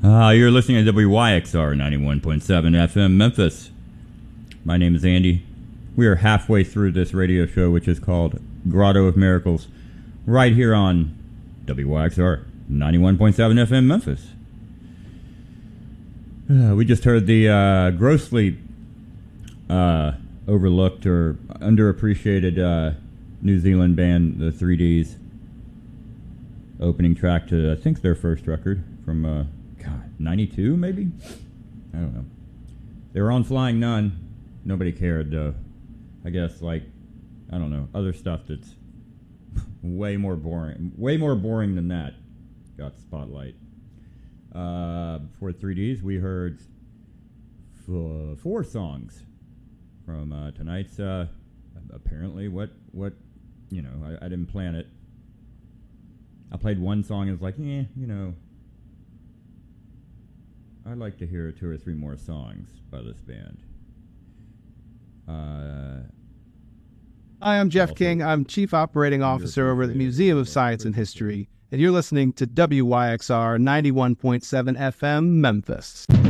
You're listening to WYXR 91.7 FM Memphis. My name is Andy. We are halfway through this radio show, which is called Grotto of Miracles, right here on WYXR 91.7 FM Memphis. We just heard the grossly overlooked or underappreciated New Zealand band, the 3Ds, opening track to, I think, their first record from 92 maybe? I don't know. They were on Flying Nun. Nobody cared, though. I guess, like, I don't know, other stuff that's way more boring than that got the spotlight. For 3Ds, we heard 4 songs from tonight's, apparently, what, you know, I didn't plan it. I played one song and was like, you know, I'd like to hear 2 or 3 more songs by this band. Hi, I'm Jeff King. I'm Chief Operating Officer over at the Museum of Science and History, and you're listening to WYXR 91.7 FM Memphis.